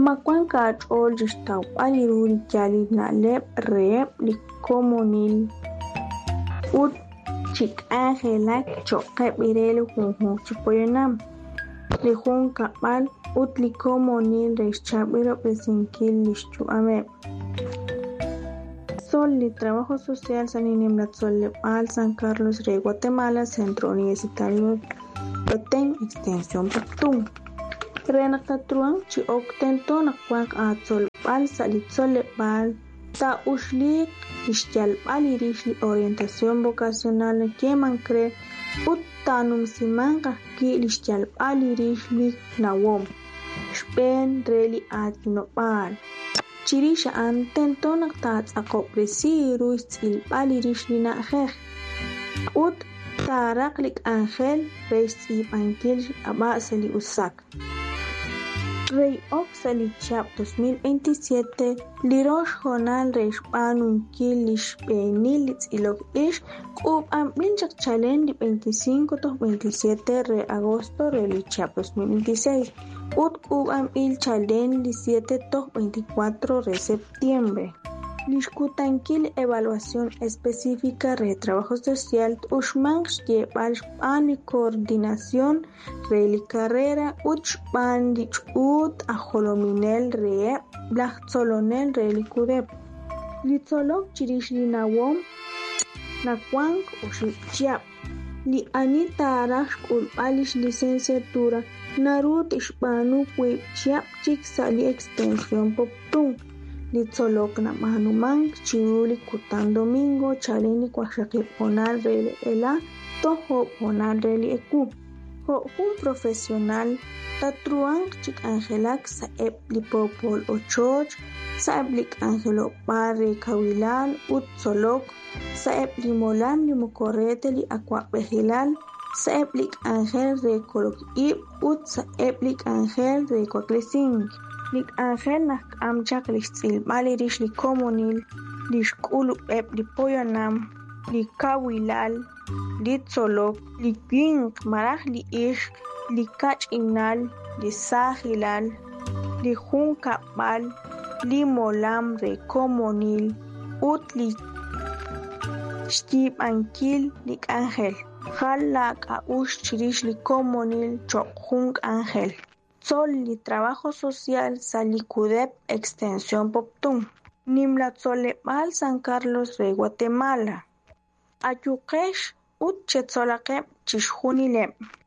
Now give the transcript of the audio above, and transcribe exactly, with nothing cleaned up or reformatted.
Macuanca ach'ol xtawp'aliruri chalinaleb reeb likomonil ut chik'anjelak choqeb irel junjun chipoyonam lijun kab'al ut likomonil rexchab'iro b'esinkil lixchu'ameb. Sol li Trabajo Social Saninimlatzoleb'al San Carlos re Guatemala Centro Universitario Petén Extensión Pactún. Renaqtatruan chi oktenton aqwanq atzolb'al salitzoleb'al ta uxliq ixchalb'al irix li orientación vocacional keman cre ut tanum simanqa ki lixchalb'al irix li nawom xb'en re li atkinob'al chirix an tenton tatz'aqob' resiru ixtz'ilb'al irix li na'jej ut taraq li k'anjel re ixtz'ib'ankil ab'a'sa li usak. Rey Oxa Lichap dos mil veintisiete lirox jonal rexb'anunkil lixb'enil li tz'ilok ix k'ub'an b'inchaq chalen li veinticinco toj veintisiete re agosto re Lichap dos mil veintiséis ut k'ub'an b'il chalen li siete toj veinticuatro re septiembre. Lixkutankil evaluación específica re trabajo social uxmanq xyeb'al xb'an li coordinación re li carrera ut xb'an li ch'ut ajolominel reeb lajtzolonel re li kudep. Li tzolok chirix li nawom nakuanq uxib'chiab' li anit taraq xk'ulb'al ix licenciatura narut ixb'anu p'uib'chiab' chik sa li extensión Poptun. Li tzolok nab'anumank chiru li kutan domingo chalen li wajxaqiib' jonal re li ela toj jo'ob' jonal re li eku. Jo'jun profesional tatruanq chik'anjelak sa'eb' li popol ochoch, sa'eb' li k'anjelob'al re kawilal ut tzolok, sa'eb' li molam li mokorrete li akwab'ejilal, sa'eb' li k'anjel re kolok'ib' ut sa'eb' li k'anjel re kwaklesink. Li k'anjel najk'am chaq lixtz'ilb'al irix li komonil, li xk'ulub'eb' li poyonam, li kawilal, li tzolok, li kwinq maraj li ixq, li kach'inal, li sajilal, li jun kab'al, li molam re komonil ut li xtib'ankil li k'anjel jal la k'a'ux chirix li komonil choq'jun k'anjel. Tzol li Trabajo Social sa li kudep Extensión Poptun. Nimlatzoleb'al San Carlos re Guatemala. Ayuqex ut chetzolaqeb' chixjunileb'.